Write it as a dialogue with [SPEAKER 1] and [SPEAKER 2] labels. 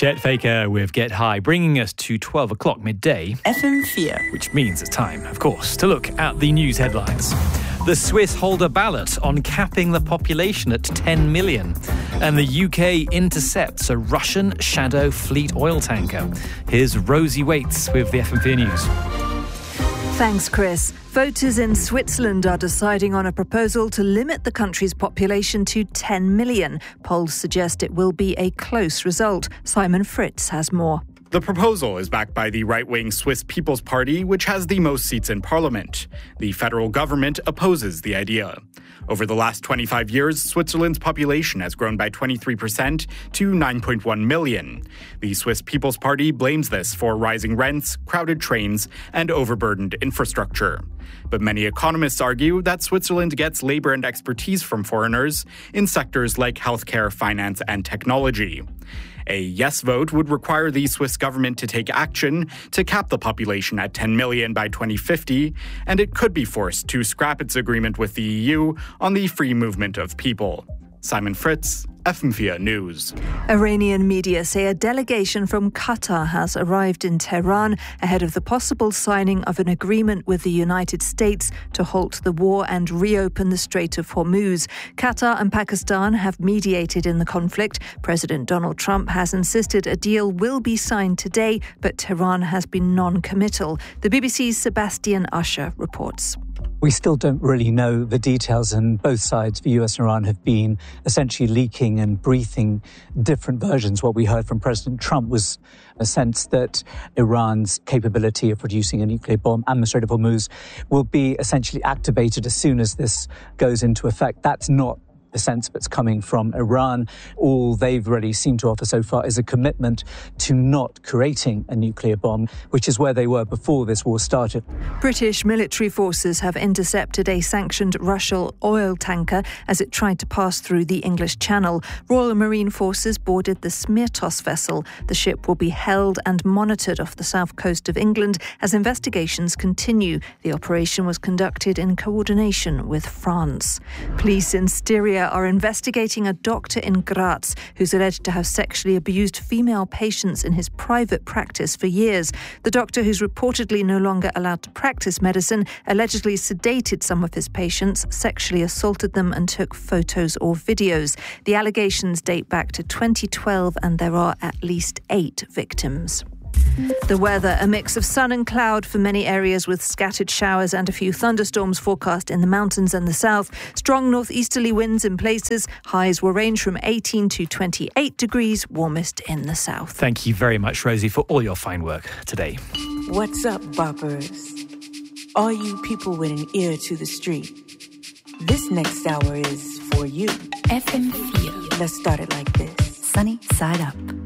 [SPEAKER 1] Chet Faker with Get High, bringing us to 12 o'clock midday.
[SPEAKER 2] FM4.
[SPEAKER 1] Which means it's time, of course, to look at the news headlines. The Swiss hold a ballot on capping the population at 10 million. And the UK intercepts a Russian shadow fleet oil tanker. Here's Rosie Waits with the FM4 News.
[SPEAKER 3] Thanks, Chris. Voters in Switzerland are deciding on a proposal to limit the country's population to 10 million. Polls suggest it will be a close result. Simon Fritz has more.
[SPEAKER 4] The proposal is backed by the right-wing Swiss People's Party, which has the most seats in parliament. The federal government opposes the idea. Over the last 25 years, Switzerland's population has grown by 23% to 9.1 million. The Swiss People's Party blames this for rising rents, crowded trains, and overburdened infrastructure. But many economists argue that Switzerland gets labor and expertise from foreigners in sectors like healthcare, finance, and technology. A yes vote would require the Swiss government to take action to cap the population at 10 million by 2050, and it could be forced to scrap its agreement with the EU on the free movement of people. Simon Fritz, FM4 News.
[SPEAKER 3] Iranian media say a delegation from Qatar has arrived in Tehran ahead of the possible signing of an agreement with the United States to halt the war and reopen the Strait of Hormuz. Qatar and Pakistan have mediated in the conflict. President Donald Trump has insisted a deal will be signed today, but Tehran has been non-committal. The BBC's Sebastian Usher reports.
[SPEAKER 5] We still don't really know the details, and both sides, the US and Iran, have been essentially leaking and breathing different versions. What we heard from President Trump was a sense that Iran's capability of producing a nuclear bomb and the Strait of Hormuz will be essentially activated as soon as this goes into effect. That's not the sense that's coming from Iran. All they've really seemed to offer so far is a commitment to not creating a nuclear bomb, which is where they were before this war started.
[SPEAKER 3] British military forces have intercepted a sanctioned Russian oil tanker as it tried to pass through the English Channel. Royal Marine Forces boarded the Smirtos vessel. The ship will be held and monitored off the south coast of England as investigations continue. The operation was conducted in coordination with France. Police in Styria are investigating a doctor in Graz who's alleged to have sexually abused female patients in his private practice for years. The doctor, who's reportedly no longer allowed to practice medicine, allegedly sedated some of his patients, sexually assaulted them and took photos or videos. The allegations date back to 2012 and there are at least 8 victims. The weather, a mix of sun and cloud for many areas with scattered showers and a few thunderstorms forecast in the mountains and the south. Strong northeasterly winds in places. Highs will range from 18 to 28 degrees, warmest in the south.
[SPEAKER 1] Thank you very much, Rosie, for all your fine work today.
[SPEAKER 2] What's up, boppers? All you people with an ear to the street. This next hour is for you.
[SPEAKER 6] FM4.
[SPEAKER 2] Let's start it like this.
[SPEAKER 6] Sunny side up.